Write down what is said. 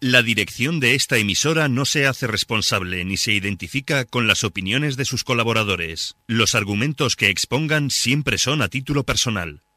La dirección de esta emisora no se hace responsable ni se identifica con las opiniones de sus colaboradores. Los argumentos que expongan siempre son a título personal.